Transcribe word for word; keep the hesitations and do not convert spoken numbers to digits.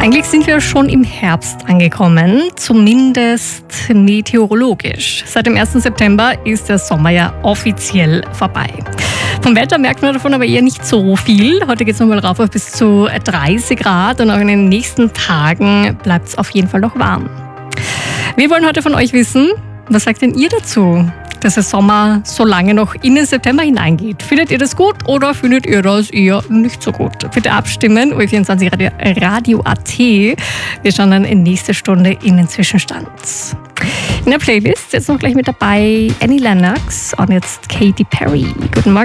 Eigentlich sind wir schon im Herbst angekommen, zumindest meteorologisch. Seit dem ersten September ist der Sommer ja offiziell vorbei. Vom Wetter merkt man davon aber eher nicht so viel. Heute geht es nochmal rauf auf bis zu dreißig Grad und auch in den nächsten Tagen bleibt es auf jeden Fall noch warm. Wir wollen heute von euch wissen, was sagt denn ihr dazu, dass der Sommer so lange noch in den September hineingeht? Findet ihr das gut oder findet ihr das eher nicht so gut? Bitte abstimmen, U E vierundzwanzig Radio, Radio punkt A T. Wir schauen dann in nächster Stunde in den Zwischenstand. In der Playlist jetzt noch gleich mit dabei Annie Lennox und jetzt Katy Perry. Guten Morgen.